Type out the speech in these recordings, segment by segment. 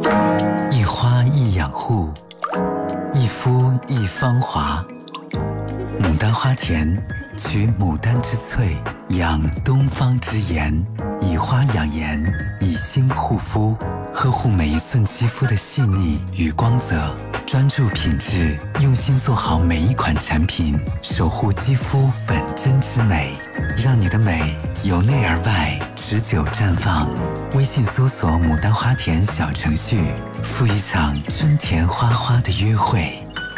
一花一养护，一肤一芳华。牡丹花田，取牡丹之萃，养东方之颜。以花养颜，以心护肤，呵护每一寸肌肤的细腻与光泽，专注品质，用心做好每一款产品，守护肌肤本真之美，让你的美由内而外持久绽放。微信搜索牡丹花田小程序，赴一场春田花花的约会。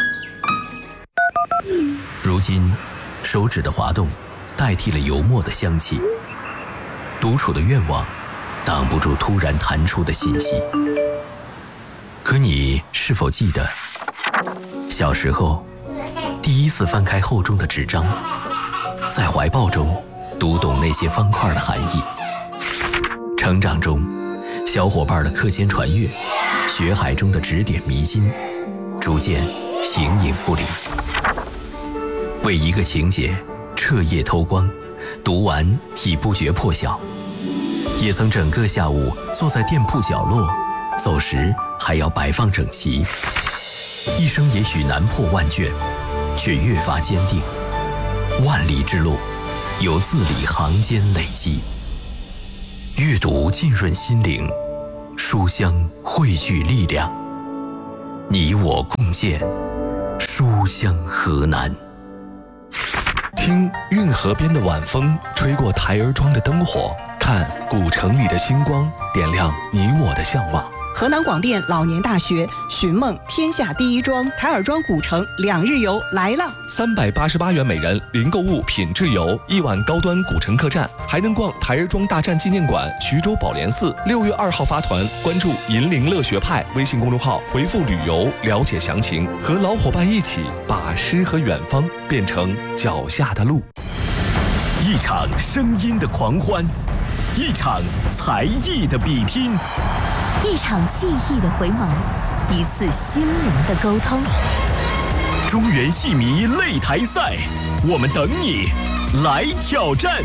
如今手指的滑动代替了油墨的香气，独处的愿望挡不住突然弹出的信息。可你是否记得小时候第一次翻开厚重的纸张，在怀抱中读懂那些方块的含义？成长中小伙伴的课间传阅，学海中的指点迷津，逐渐形影不离。为一个情节彻夜偷光，读完已不觉破晓。也曾整个下午坐在店铺角落，走时还要摆放整齐。一生也许难破万卷，却越发坚定。万里之路，由字里行间累积。阅读浸润心灵，书香汇聚力量。你我共建书香河南。 听运河边的晚风吹过台儿庄的灯火，看古城里的星光点亮你我的向往。 河南广电老年大学寻梦天下第一庄台儿庄古城2日游来了 ，388元每人，零购物品质游，1晚高端古城客栈，还能逛台儿庄大战纪念馆、衢州宝莲寺。6月2号发团，关注银陵乐学派微信公众号，回复旅游了解详情，和老伙伴一起把诗和远方变成脚下的路。 一场声音的狂欢，一场才艺的比拼， 一场记忆的回眸，一次心灵的沟通。 中原戏迷擂台赛，我们等你来挑战。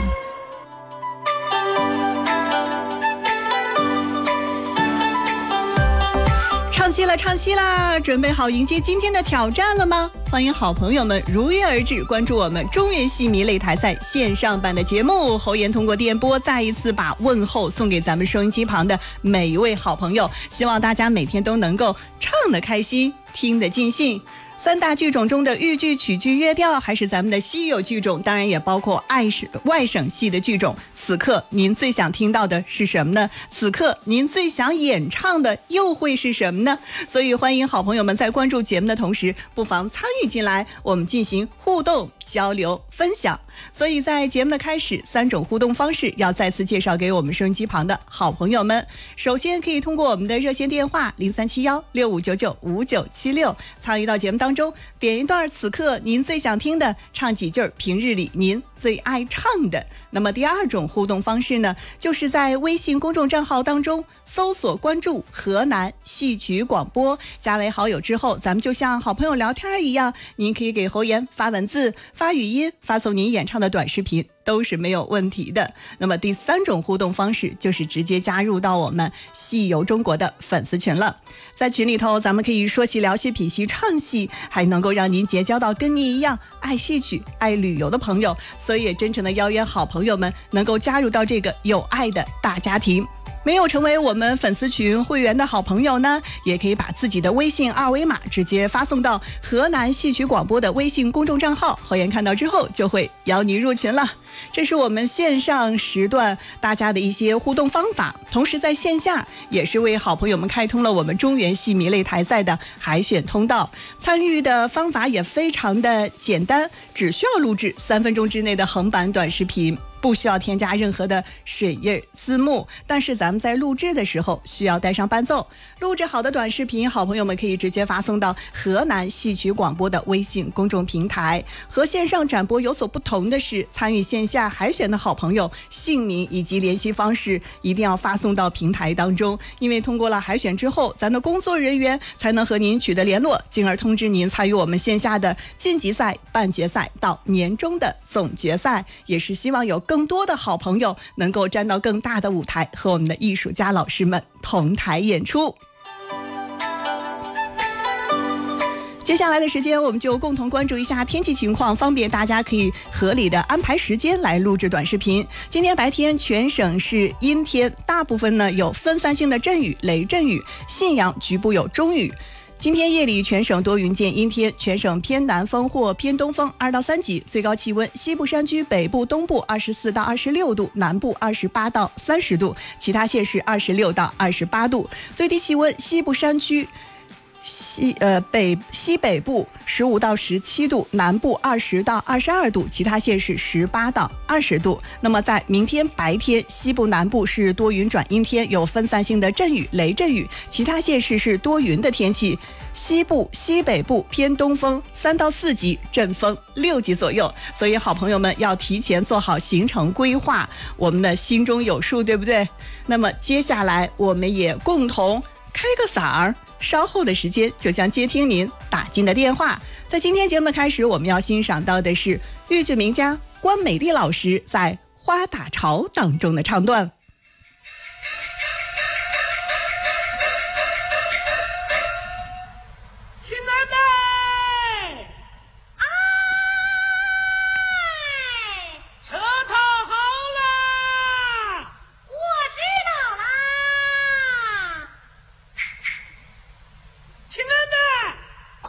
唱戏了，唱戏啦！准备好迎接今天的挑战了吗？欢迎好朋友们如约而至，关注我们中原戏迷擂台赛线上版的节目。侯岩通过电波再一次把问候送给咱们收音机旁的每一位好朋友，希望大家每天都能够唱得开心，听得尽兴。3大剧种中的豫剧、曲剧、乐调，还是咱们的稀有剧种，当然也包括外省戏的剧种。此刻您最想听到的是什么呢？此刻您最想演唱的又会是什么呢？所以欢迎好朋友们在关注节目的同时，不妨参与进来，我们进行互动、交流、分享。所以在节目的开始，3种互动方式要再次介绍给我们收音机旁的好朋友们。首先可以通过我们的热线电话0371659956参与到节目当中，点一段此刻您最想听的，唱几句平日里您最爱唱的。那么第2种互动方式呢，就是在微信公众账号当中搜索关注河南戏曲广播，加为好友之后，咱们就像好朋友聊天一样，您可以给侯岩发文字、发语音、发送您演唱的短视频，都是没有问题的。那么第3种互动方式就是直接加入到我们戏游中国的粉丝群了。在群里头，咱们可以说戏、聊戏、品戏、唱戏，还能够让您结交到跟您一样爱戏曲、爱旅游的朋友。所以也真诚的邀约好朋友们能够加入到这个有爱的大家庭。没有成为我们粉丝群会员的好朋友呢，也可以把自己的微信2维码直接发送到河南戏曲广播的微信公众账号，侯岩看到之后就会邀你入群了。这是我们线上时段大家的一些互动方法，同时在线下也是为好朋友们开通了我们中原戏迷擂台赛的海选通道。参与的方法也非常的简单，只需要录制3分钟之内的横版短视频，不需要添加任何的水印字幕，但是咱们在录制的时候需要带上伴奏。录制好的短视频，好朋友们可以直接发送到河南戏曲广播的微信公众平台。和线上展播有所不同的是，参与线下海选的好朋友姓名以及联系方式一定要发送到平台当中，因为通过了海选之后，咱的工作人员才能和您取得联络，进而通知您参与我们线下的晋级赛、半决赛到年终的总决赛，也是希望有更多的好朋友能够站到更大的舞台，和我们的艺术家老师们同台演出。 接下来的时间，我们就共同关注一下天气情况，方便大家可以合理的安排时间来录制短视频。今天白天全省是阴天，大部分呢有分散性的阵雨、雷阵雨，信阳局部有中雨。今天夜里全省多云见阴天，全省偏南风或偏东风2到3级，最高气温西部山区、北部、东部24到26度，南部28到30度，其他县市26到28度。最低气温西部山区西北部15到17度，南部20到22度，其他县市18到20度。那么在明天白天，西部南部是多云转阴天，有分散性的阵雨、雷阵雨，其他县市是多云的天气。西部、西北部偏东风3到4级，阵风6级左右。所以好朋友们要提前做好行程规划，我们的心中有数，对不对？那么接下来我们也共同开个嗓儿，稍后的时间就将接听您打进的电话。在今天节目的开始，我们要欣赏到的是豫剧名家关美丽老师在《花打潮》当中的唱段。